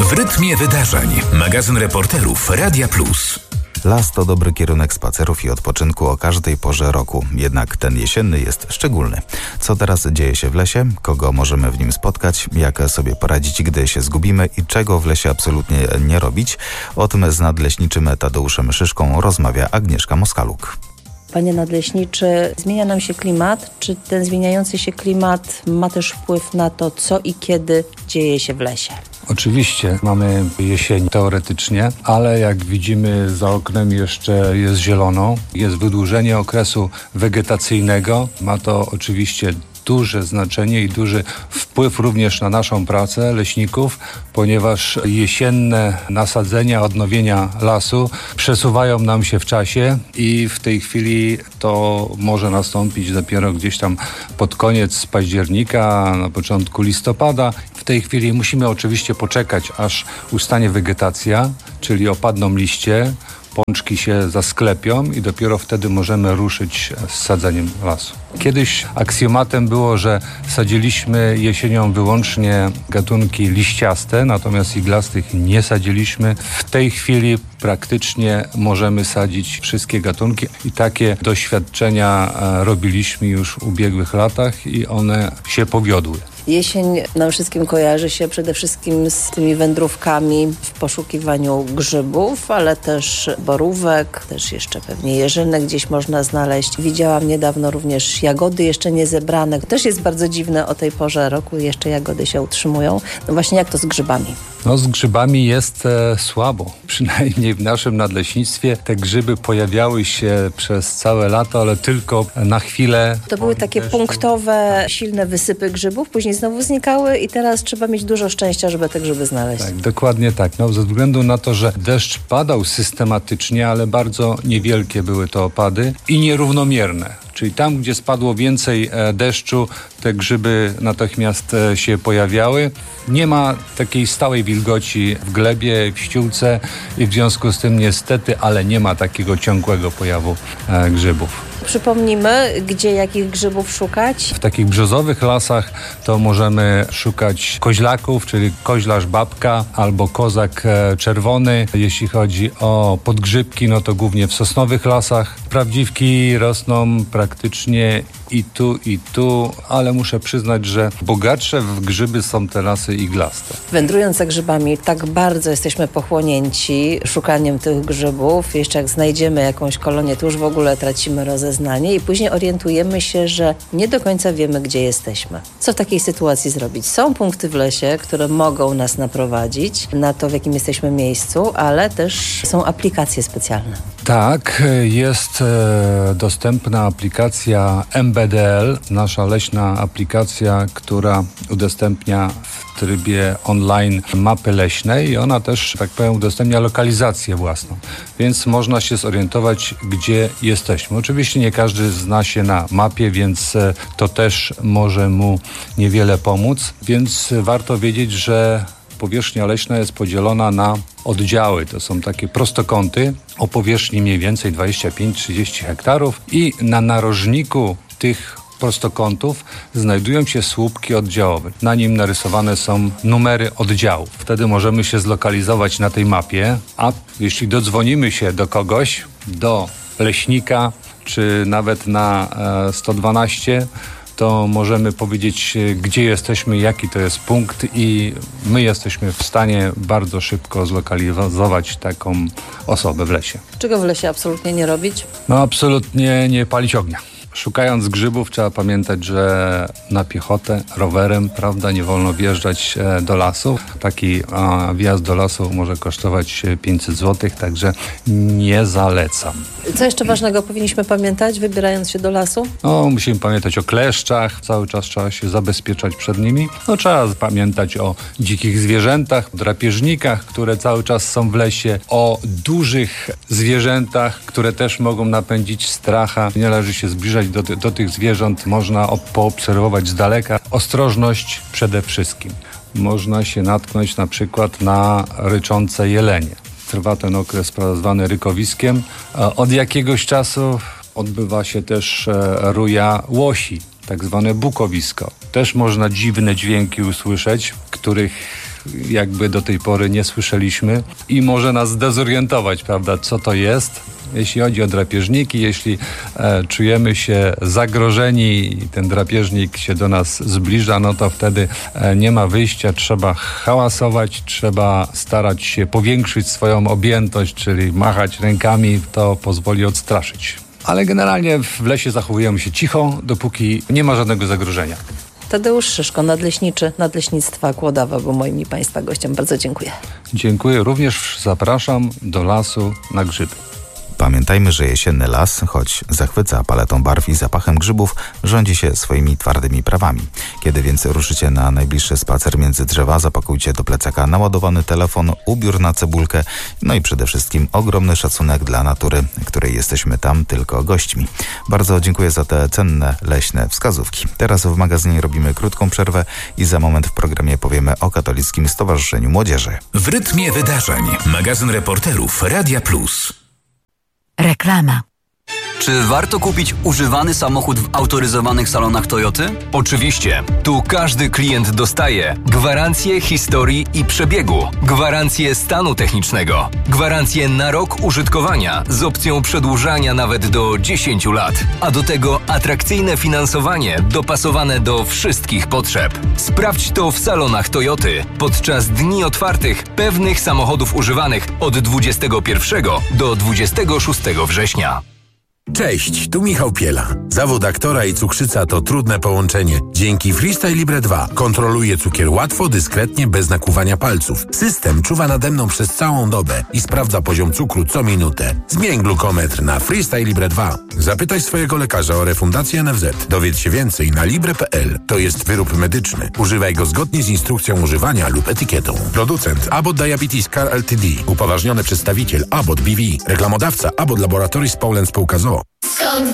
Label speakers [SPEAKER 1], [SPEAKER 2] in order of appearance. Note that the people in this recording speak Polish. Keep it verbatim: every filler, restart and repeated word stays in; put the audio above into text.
[SPEAKER 1] W rytmie wydarzeń. Magazyn reporterów Radia Plus.
[SPEAKER 2] Las to dobry kierunek spacerów i odpoczynku o każdej porze roku. Jednak ten jesienny jest szczególny. Co teraz dzieje się w lesie? Kogo możemy w nim spotkać? Jak sobie poradzić, gdy się zgubimy? I czego w lesie absolutnie nie robić? O tym z nadleśniczym Tadeuszem Szyszką rozmawia Agnieszka Moskaluk.
[SPEAKER 3] Panie nadleśniczy, zmienia nam się klimat. Czy ten zmieniający się klimat ma też wpływ na to, co i kiedy dzieje się w lesie?
[SPEAKER 4] Oczywiście mamy jesień teoretycznie, ale jak widzimy za oknem jeszcze jest zielono, jest wydłużenie okresu wegetacyjnego. Ma to oczywiście duże znaczenie i duży wpływ również na naszą pracę leśników, ponieważ jesienne nasadzenia, odnowienia lasu przesuwają nam się w czasie i w tej chwili to może nastąpić dopiero gdzieś tam pod koniec października, na początku listopada. W tej chwili musimy oczywiście poczekać, aż ustanie wegetacja, czyli opadną liście, pączki się zasklepią i dopiero wtedy możemy ruszyć z sadzeniem lasu. Kiedyś aksjomatem było, że sadziliśmy jesienią wyłącznie gatunki liściaste, natomiast iglastych nie sadziliśmy. W tej chwili praktycznie możemy sadzić wszystkie gatunki i takie doświadczenia robiliśmy już w ubiegłych latach i one się powiodły.
[SPEAKER 3] Jesień nam wszystkim kojarzy się przede wszystkim z tymi wędrówkami w poszukiwaniu grzybów, ale też borówek, też jeszcze pewnie jeżynek gdzieś można znaleźć. Widziałam niedawno również jagody jeszcze nie zebrane. Też jest bardzo dziwne o tej porze roku, jeszcze jagody się utrzymują. No właśnie, jak to z grzybami?
[SPEAKER 4] No z grzybami jest e, słabo. Przynajmniej w naszym nadleśnictwie te grzyby pojawiały się przez całe lato, ale tylko na chwilę.
[SPEAKER 3] To były takie deszczu. Punktowe, silne wysypy grzybów, później znowu znikały i teraz trzeba mieć dużo szczęścia, żeby te grzyby znaleźć.
[SPEAKER 4] Tak, dokładnie tak. No, ze względu na to, że deszcz padał systematycznie, ale bardzo niewielkie były to opady i nierównomierne. Czyli tam, gdzie spadło więcej deszczu, te grzyby natychmiast się pojawiały. Nie ma takiej stałej wilgoci w glebie, w ściółce i w związku z tym niestety, ale nie ma takiego ciągłego pojawu grzybów.
[SPEAKER 3] Przypomnijmy, gdzie jakich grzybów szukać?
[SPEAKER 4] W takich brzozowych lasach to możemy szukać koźlaków, czyli koźlarz babka albo kozak czerwony. Jeśli chodzi o podgrzybki, no to głównie w sosnowych lasach. Prawdziwki rosną praktycznie i tu, i tu, ale muszę przyznać, że bogatsze w grzyby są te lasy iglaste.
[SPEAKER 3] Wędrując za grzybami, tak bardzo jesteśmy pochłonięci szukaniem tych grzybów. Jeszcze jak znajdziemy jakąś kolonię, to już w ogóle tracimy rozeznanie i później orientujemy się, że nie do końca wiemy, gdzie jesteśmy. Co w takiej sytuacji zrobić? Są punkty w lesie, które mogą nas naprowadzić na to, w jakim jesteśmy miejscu, ale też są aplikacje specjalne.
[SPEAKER 4] Tak, jest e, dostępna aplikacja M B D L, nasza leśna aplikacja, która udostępnia w trybie online mapy leśne i ona też, tak powiem, udostępnia lokalizację własną, więc można się zorientować, gdzie jesteśmy. Oczywiście nie każdy zna się na mapie, więc to też może mu niewiele pomóc, więc warto wiedzieć, że powierzchnia leśna jest podzielona na oddziały. To są takie prostokąty o powierzchni mniej więcej dwadzieścia pięć do trzydziestu hektarów i na narożniku tych prostokątów znajdują się słupki oddziałowe. Na nim narysowane są numery oddziałów. Wtedy możemy się zlokalizować na tej mapie, a jeśli dodzwonimy się do kogoś, do leśnika, czy nawet na e, sto dwanaście, to możemy powiedzieć, gdzie jesteśmy, jaki to jest punkt i my jesteśmy w stanie bardzo szybko zlokalizować taką osobę w lesie.
[SPEAKER 3] Czego w lesie absolutnie nie robić?
[SPEAKER 4] No absolutnie nie palić ognia. Szukając grzybów trzeba pamiętać, że na piechotę, rowerem, prawda, nie wolno wjeżdżać do lasu. Taki a, wjazd do lasu może kosztować pięćset złotych, także nie zalecam.
[SPEAKER 3] Co jeszcze ważnego powinniśmy pamiętać, wybierając się do lasu?
[SPEAKER 4] No, musimy pamiętać o kleszczach, cały czas trzeba się zabezpieczać przed nimi. No, trzeba pamiętać o dzikich zwierzętach, drapieżnikach, które cały czas są w lesie, o dużych zwierzętach, które też mogą napędzić stracha. Nie należy się zbliżać Do, do tych zwierząt, można op- poobserwować z daleka. Ostrożność przede wszystkim. Można się natknąć na przykład na ryczące jelenie. Trwa ten okres zwany rykowiskiem. Od jakiegoś czasu odbywa się też ruja łosi, tak zwane bukowisko. Też można dziwne dźwięki usłyszeć, których jakby do tej pory nie słyszeliśmy i może nas zdezorientować, prawda, co to jest. Jeśli chodzi o drapieżniki, jeśli e, czujemy się zagrożeni i ten drapieżnik się do nas zbliża, no to wtedy e, nie ma wyjścia, trzeba hałasować, trzeba starać się powiększyć swoją objętość, czyli machać rękami, to pozwoli odstraszyć. Ale generalnie w lesie zachowujemy się cicho, dopóki nie ma żadnego zagrożenia.
[SPEAKER 3] Tadeusz Szyszko, nadleśniczy Nadleśnictwa Kłodawa, był moim i Państwa gościem. Bardzo dziękuję.
[SPEAKER 4] Dziękuję. Również zapraszam do lasu na grzyby.
[SPEAKER 2] Pamiętajmy, że jesienny las, choć zachwyca paletą barw i zapachem grzybów, rządzi się swoimi twardymi prawami. Kiedy więc ruszycie na najbliższy spacer między drzewa, zapakujcie do plecaka naładowany telefon, ubiór na cebulkę, no i przede wszystkim ogromny szacunek dla natury, której jesteśmy tam tylko gośćmi. Bardzo dziękuję za te cenne leśne wskazówki. Teraz w magazynie robimy krótką przerwę i za moment w programie powiemy o Katolickim Stowarzyszeniu Młodzieży.
[SPEAKER 1] W rytmie wydarzeń. Magazyn reporterów Radia Plus.
[SPEAKER 5] Reklama.
[SPEAKER 6] Czy warto kupić używany samochód w autoryzowanych salonach Toyoty?
[SPEAKER 7] Oczywiście. Tu każdy klient dostaje gwarancję historii i przebiegu, gwarancję stanu technicznego, gwarancję na rok użytkowania z opcją przedłużania nawet do dziesięciu lat, a do tego atrakcyjne finansowanie dopasowane do wszystkich potrzeb. Sprawdź to w salonach Toyoty podczas dni otwartych pewnych samochodów używanych od dwudziestego pierwszego do dwudziestego szóstego września.
[SPEAKER 8] Cześć, tu Michał Piela. Zawód aktora i cukrzyca to trudne połączenie. Dzięki Freestyle Libre dwa kontroluję cukier łatwo, dyskretnie, bez nakłuwania palców. System czuwa nade mną przez całą dobę i sprawdza poziom cukru co minutę. Zmień glukometr na Freestyle Libre dwa. Zapytaj swojego lekarza o refundację N F Z. Dowiedz się więcej na libre kropka p l. To jest wyrób medyczny. Używaj go zgodnie z instrukcją używania lub etykietą. Producent Abbott Diabetes Care Ltd. Upoważniony przedstawiciel Abbott B V. Reklamodawca Abbott Laboratories Poland Spółka z o o.